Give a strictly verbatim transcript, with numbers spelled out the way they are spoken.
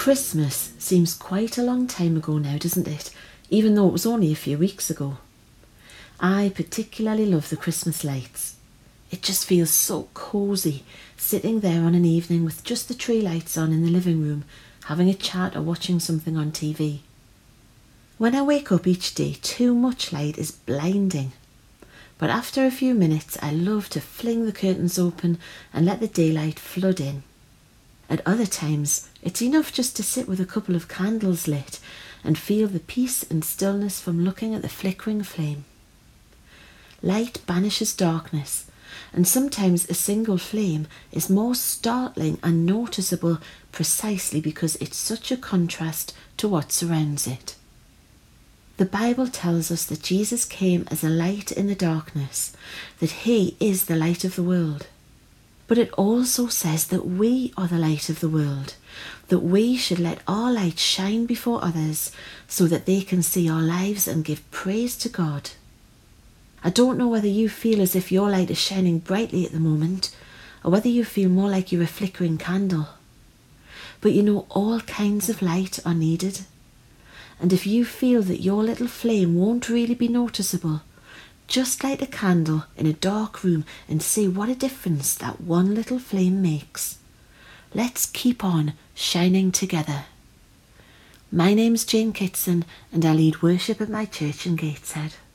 Christmas seems quite a long time ago now, doesn't it? Even though it was only a few weeks ago. I particularly love the Christmas lights. It just feels so cosy, sitting there on an evening with just the tree lights on in the living room, having a chat or watching something on T V. When I wake up each day, too much light is blinding. But after a few minutes, I love to fling the curtains open and let the daylight flood in. At other times, it's enough just to sit with a couple of candles lit and feel the peace and stillness from looking at the flickering flame. Light banishes darkness, and sometimes a single flame is more startling and noticeable precisely because it's such a contrast to what surrounds it. The Bible tells us that Jesus came as a light in the darkness, that he is the light of the world. But it also says that we are the light of the world, that we should let our light shine before others so that they can see our lives and give praise to God. I don't know whether you feel as if your light is shining brightly at the moment, or whether you feel more like you're a flickering candle. But you know, all kinds of light are needed. And if you feel that your little flame won't really be noticeable, just light a candle in a dark room and see what a difference that one little flame makes. Let's keep on shining together. My name's Jane Kitson and I lead worship at my church in Gateshead.